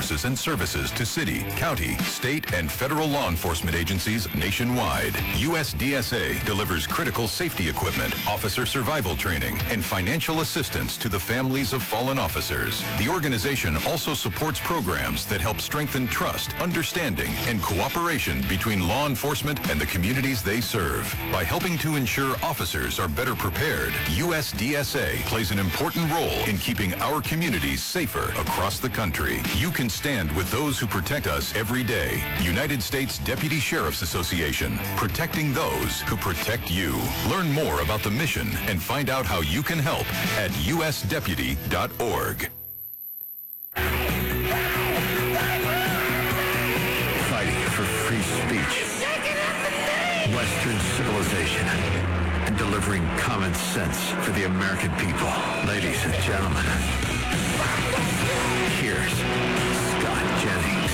resources and services to city, county, state, and federal law enforcement agencies nationwide. USDSA delivers critical safety equipment, officer survival training, and financial assistance to the families of fallen officers. The organization also supports programs that help strengthen trust, understanding, and cooperation between law enforcement and the communities they serve. By helping to ensure officers are better prepared, USDSA plays an important role in keeping our communities safer across the country. You can stand with those who protect us every day. United States Deputy Sheriff's Association, protecting those who protect you. Learn more about the mission and find out how you can help at usdeputy.org. Fighting for free speech, Western civilization, and delivering common sense for the American people. Ladies and gentlemen, here's Scott Jennings.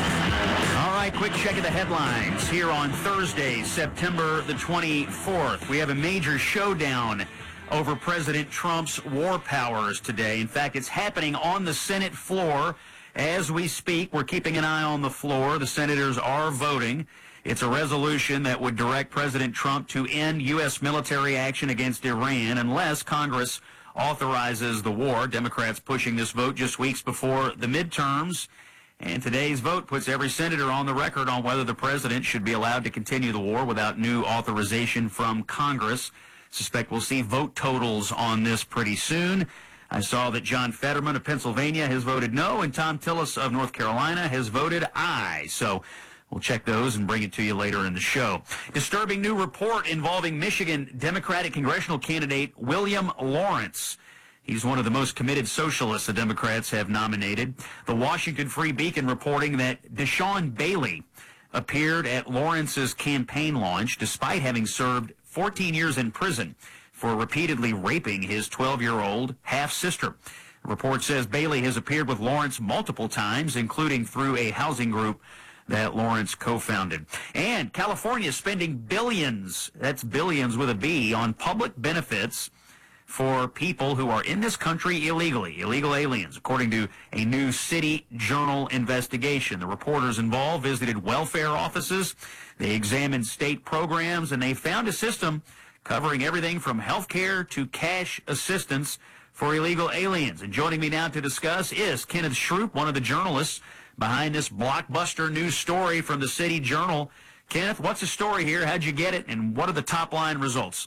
All right, quick check of the headlines here on Thursday, September the 24th. We have a major showdown over President Trump's war powers today. In fact, it's happening on the Senate floor as we speak. We're keeping an eye on the floor. The senators are voting. It's a resolution that would direct President Trump to end U.S. military action against Iran unless Congress authorizes the war. Democrats pushing this vote just weeks before the midterms. And today's vote puts every senator on the record on whether the president should be allowed to continue the war without new authorization from Congress. Suspect we'll see vote totals on this pretty soon. I saw that John Fetterman of Pennsylvania has voted no, and Tom Tillis of North Carolina has voted aye. So we'll check those and bring it to you later in the show. Disturbing new report involving Michigan Democratic congressional candidate William Lawrence. He's one of the most committed socialists the Democrats have nominated. The Washington Free Beacon reporting that Deshaun Bailey appeared at Lawrence's campaign launch despite having served 14 years in prison for repeatedly raping his 12-year-old half-sister. The report says Bailey has appeared with Lawrence multiple times, including through a housing group that Lawrence co-founded. And California is spending billions, that's billions with a B, on public benefits for people who are in this country illegally, illegal aliens, according to a new City Journal investigation. The reporters involved visited welfare offices, they examined state programs, and they found a system covering everything from health care to cash assistance for illegal aliens. And joining me now to discuss is Kenneth Shroop, one of the journalists behind this blockbuster news story from the City Journal. Kenneth, what's the story here? How'd you get it? And what are the top-line results?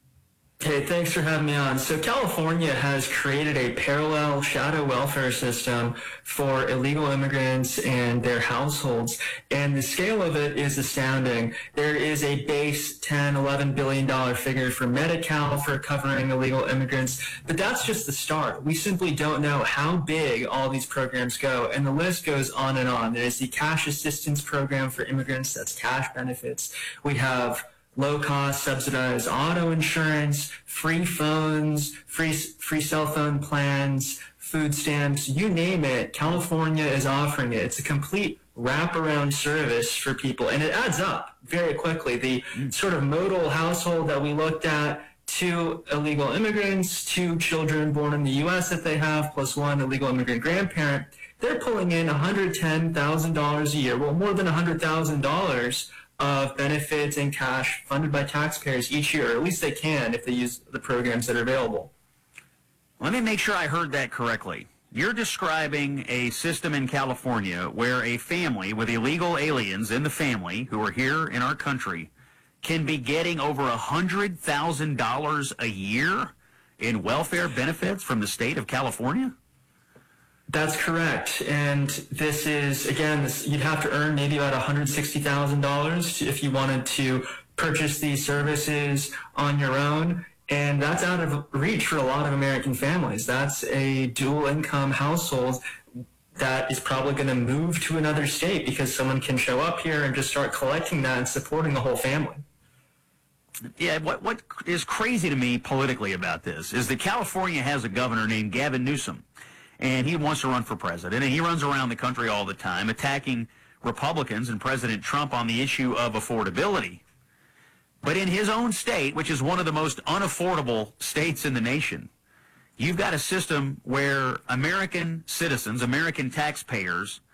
Hey, thanks for having me on. So California has created a parallel shadow welfare system for illegal immigrants and their households, and the scale of it is astounding. There is a base $10-11 billion figure for Medi-Cal for covering illegal immigrants, but that's just the start. We simply don't know how big all these programs go, and the list goes on and on. There's the cash assistance program for immigrants, that's cash benefits. We have low-cost subsidized auto insurance, free phones, free cell phone plans, food stamps, you name it, California is offering it. It's a complete wraparound service for people, and it adds up very quickly. The sort of modal household that we looked at, 2 illegal immigrants, 2 children born in the U.S. that they have, plus 1 illegal immigrant grandparent, they're pulling in $110,000 a year, well, more than $100,000 of benefits and cash funded by taxpayers each year, or at least they can if they use the programs that are available. Let me make sure I heard that correctly. You're describing a system in California where a family with illegal aliens in the family who are here in our country can be getting over $100,000 a year in welfare benefits from the state of California? That's correct. And this is, again, you'd have to earn maybe about $160,000 if you wanted to purchase these services on your own. And that's out of reach for a lot of American families. That's a dual income household that is probably going to move to another state because someone can show up here and just start collecting that and supporting the whole family. Yeah, what is crazy to me politically about this is that California has a governor named Gavin Newsom. And he wants to run for president, and he runs around the country all the time attacking Republicans and President Trump on the issue of affordability. But in his own state, which is one of the most unaffordable states in the nation, you've got a system where American citizens, American taxpayers,